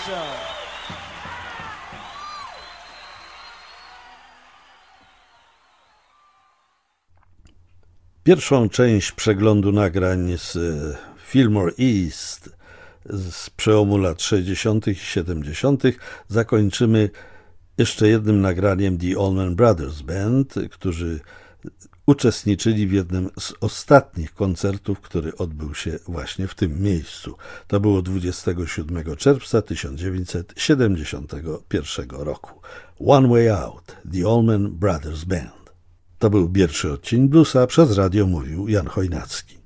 Pierwszą część przeglądu nagrań z Fillmore East z przełomu lat 60. i 70. zakończymy jeszcze jednym nagraniem The Allman Brothers Band, którzy uczestniczyli w jednym z ostatnich koncertów, który odbył się właśnie w tym miejscu. To było 27 czerwca 1971 roku. One Way Out, The Allman Brothers Band. To był pierwszy odcinek Bluesa, przez radio mówił Jan Chojnacki.